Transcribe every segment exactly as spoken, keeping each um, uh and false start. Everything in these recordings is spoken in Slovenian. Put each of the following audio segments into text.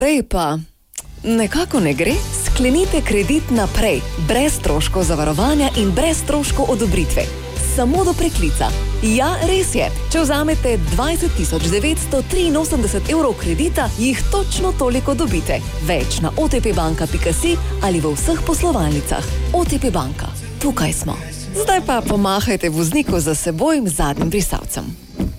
Prej pa nekako ne gre, sklenite kredit naprej, brez stroškov zavarovanja in brez stroškov odobritve. Samo do preklica. Ja, res je. Če vzamete dvajset tisoč devetsto triinosemdeset evrov kredita, jih točno toliko dobite. Več na o te pe banka pika si ali v vseh poslovalnicah. O te pe banka. Tukaj smo. Zdaj pa pomahajte vozniku za seboj zadnjim brisalcem.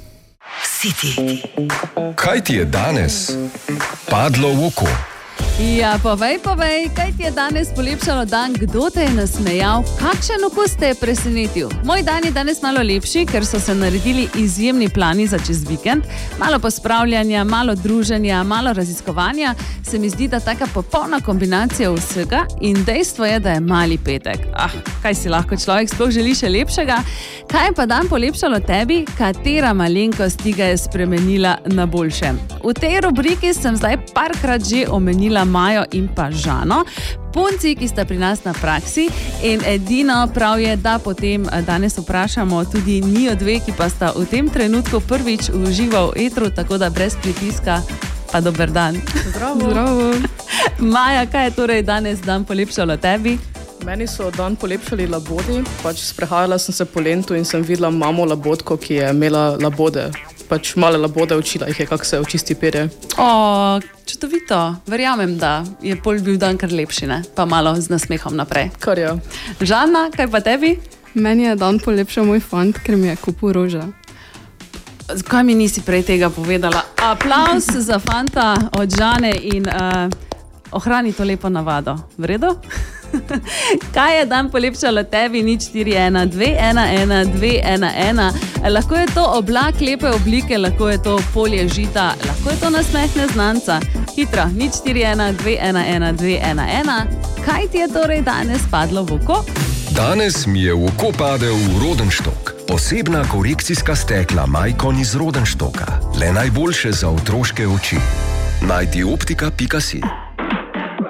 City. Kaj ti je danes padlo v oko? Ja, povej, povej, kaj ti je danes polepšalo dan, kdo te je nasmejal, kakšen okus te je presenetil. Moj dan je danes malo lepši, ker so se naredili izjemni plani za čez vikend. Malo pospravljanja, malo druženja, malo raziskovanja. Se mi zdi, da taka popolna kombinacija vsega in dejstvo je, da je mali petek. Ah, kaj si lahko človek sploh želi še lepšega? Kaj je pa dan polepšalo tebi? Katera malenkost ti ga je spremenila na boljše? V tej rubriki sem zdaj parkrat že omenila Majo in pa Žano, punci, ki sta pri nas na praksi, in edino prav je, da potem danes vprašamo tudi njiju dve, ki pa sta v tem trenutku prvič užival v etru, tako da brez pritiska, pa dober dan. Zdravo. Zdravo. Maja, kaj je torej danes dan polepšalo tebi? Meni so dan polepšali labodi, pač sprehajala sem se po Lentu in sem videla mamo labodko, ki je imela labode. Pač male labode, učila jih je, kako se očisti perje. O, čudovito. Verjamem, da je pol bil dan kar lepši, ne? Pa malo z nasmehom naprej. Kar je. Žana, kaj pa tebi? Meni je dan polepšal moj fant, ker mi je kupil rože. Zakaj mi nisi prej tega povedala? Aplavz za fanta od Žane in uh, ohrani to lepo navado. V redu? Kaj je dan polepšalo tebi? nič štiri ena dve ena ena dve ena ena. Lahko je to oblak lepe oblike, lahko je to polje žita, lahko je to nasmeh neznanca. Hitro, nič štiri ena dve ena ena dve ena ena. Kaj ti je torej danes padlo v oko? Danes mi je v oko padel Rodenštok. Posebna korekcijska stekla Majkon iz Rodenštoka. Le najboljše za otroške oči. Najti optika pika si.